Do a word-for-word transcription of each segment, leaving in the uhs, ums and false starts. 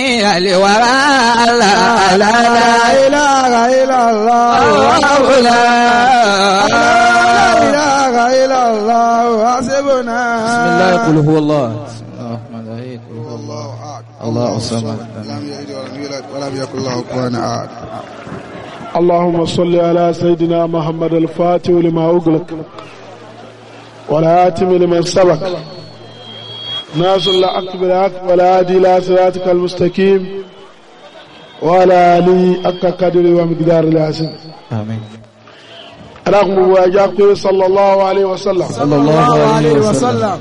الورى لا لا لا إله إلا الله لا لا إله إلا الله حسبنا. بسم الله قل هو الله الرحمن الرحيم قل هو الله الله الصمد لم يلد ولم يولد ولم يكن له كفوا أحد. اللهم صل على سيدنا محمد الفاتح لما أغلق والهاتم لمن سبق ناصر الحق بالحق والهادي إلى صراطك المستقيم وعلى آله حق قدره ومقدار العظيم. آمين. رغم واجاكم صلى الله عليه وسلم صلى الله عليه وسلم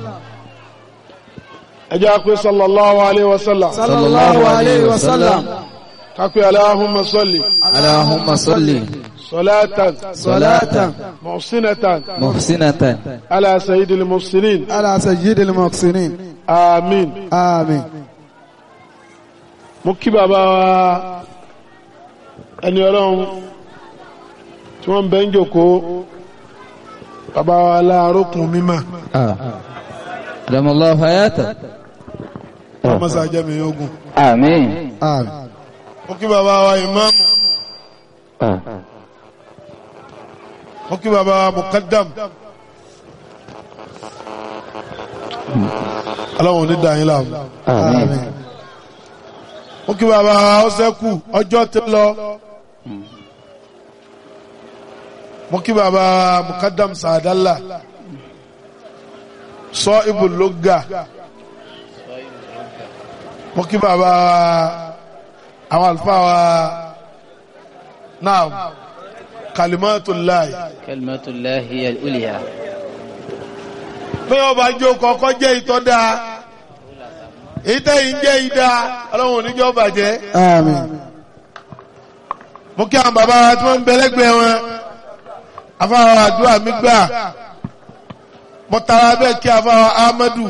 أجاكم صلى الله عليه وسلم صلى الله عليه وسلم كاكو اللهم صل اللهم صل صلاة صلاة محسنة محسنة على سيد المحسنين على سيد المحسنين. آمين. آمين. mo kí bàbá wa ẹni ọlọ́run tí wọ́n ń bẹ ń jókòó bàbá wa láàrókùn mímọ́ أدام الله حياته ọmọ sàjẹ́mi ogun. آمين. آمين. mo kí bàbá wa ìmáàmù mo kí bàbá wa mukaddam ọlọ́run ní dáyín láàmú. آمين. mo kí bàbá wa ọ́sẹ́kù ọjọ́ tí lọ mo kí bàbá wa mukaddam sàdálà sọ ibùlógà mo kí bàbá wa àwọn àlùfáà wa náà kalimatullahi. كلمة هي الأولية. pé ọba jó kọ́kọ́ jẹ́ ìtọ́ dáa ìtẹ́yìn jẹ́ ìdá ọlọ́run oníjọ́ bàjẹ́. آمين. mo kí àwọn bàbá wa tí wọ́n ń bẹ lẹ́gbẹ̀ẹ́ wọn afáwọn àdúrà mi gbà mo tara bẹ́ẹ̀ kí afáwọn Ahmadu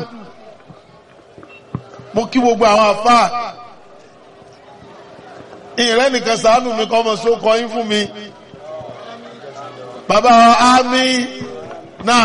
mo kí gbogbo àwọn afá ìrẹ́ nìkan ṣàánú mi kọ́ ọmọ sókọ yín fún mi bàbá wa ámì náà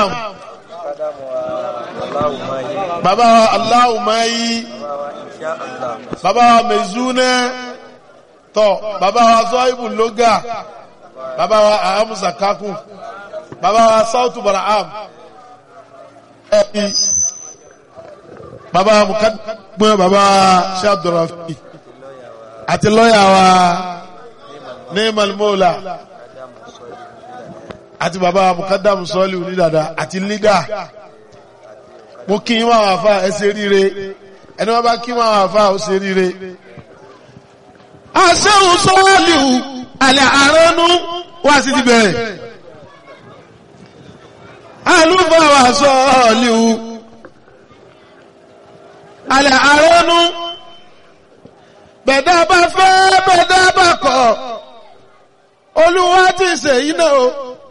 bàbá wa aláwùmáyí bàbá wa mezúnẹ́ tọ́ bàbá wa zọ́ìbù lóga bàbá wa ahamusa kakun bàbá wa sautu baraham ẹ̀bí bàbá wa mukadumọ́ bàbá wa ṣàdùrọ̀fì àti lọ́yà wa ní malmola àti bàbá wa mukadamu sọ́ọ̀lì ní dada àti lídà mo kí wọ́n àwọn àfá ẹsẹ̀ ríre ẹni wọ́n bá kí wọ́n àwọn àfá ó ṣe ríre. aṣẹ́hùn sọ́ọ̀lì alẹ́ àránú wá sí ti bẹ̀rẹ̀ àlùfáà wà sọ́ọ̀lì alẹ́ àránú bẹ̀dá bá fẹ́ bẹ̀dá bá kọ̀ olúwa ti ṣèyí náà o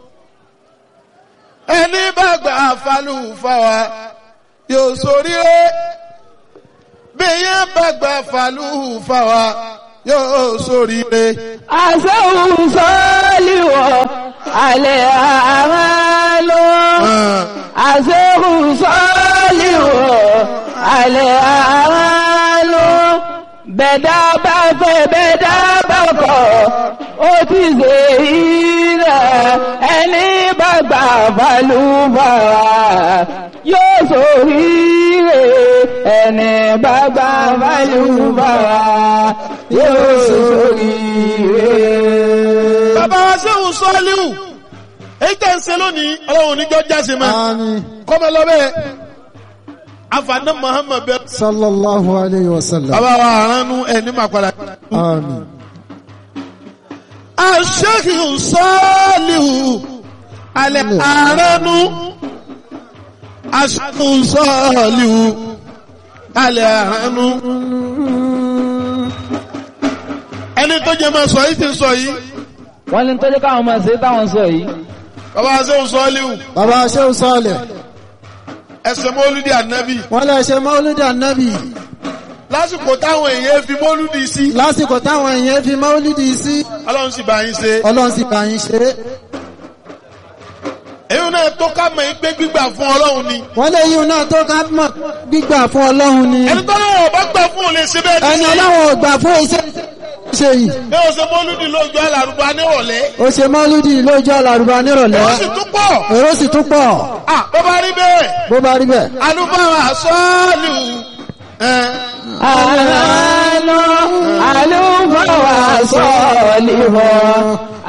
ẹni bá gbà fàlùfáà yóò ṣoríire bí yẹn bá gbà fàlùfáà yóò ṣoríire. àṣẹ́hùn sọ́ọ́lì wọ̀ alẹ́ àmàlò àṣẹ́hùn sọ́ọ́lì wọ̀ alẹ́ àmàlò bẹ̀dá bá fẹ́ bẹ̀dá bá kọ̀ ó ti ṣe ìrẹ̀ ẹni bá gbà fàlùfáà yóò ṣoríire ẹni bá gbà fàlùfáà yóò ṣoríire. bàbá wa ṣéhùn sọ́ọ́líhù èyí tẹ́ ń ṣe lónìí ọlọ́run oníjọ́ jáse máa آمين. kọ́mọ lọ́bẹ̀ àfààní Muhammad bẹ́ẹ̀. صلى الله عليه وسلم. bàbá wa àránú ẹni máa padà. آمين. aṣẹ́hùn sọ́ọ́líhù alẹ́ àránú aṣẹ́hùn sọ́ọ́líhù alẹ́ àránú. ẹni tó jẹ máa sọ yìí ti sọ yìí. wọ́n ní tó jẹ́ káwọn máa ṣe táwọn sọ yìí. bàbá aṣẹ́hùn sọ́ọ́líhù bàbá Shehu Saleh ẹsẹ̀ mọ́lúdì ànábì wọ́n lè ṣe Maulidi Ànábì lásìkò táwọn èèyàn fi mọ́lúdì sí. lásìkò táwọn èèyàn fi Maulidi sí ọlọ́run sì bá yín ṣe. Ọlọ́run sì bá yín ṣe. èyí náà tó ká mọ̀ pé gbígbà fún ọlọ́run ni. wọ́n lè yíun náà tó ká mọ̀ gbígbà fún ọlọ́run ni. ẹni tó lọ́wọ́ ọba gbà fún òun lè ṣe bẹ́ẹ̀ ní. ẹni ọlọ́run ò gbà fún iṣẹ́ ṣe yìí. bí o ṣe mọ́lúdì lójú alárùbá nírọ̀lẹ́. ó ṣe mọ́lúdì lójú alárùbá nírọ̀lẹ́. èrò sì tún pọ̀. èrò sì tún pọ̀. à bó bá rí bẹ́ẹ̀. bó bá rí bẹ́ẹ̀. alúbáwá sọ́ọ̀lù. àlọ́ àlùfáà wà sọ́ọ̀lì wọ̀.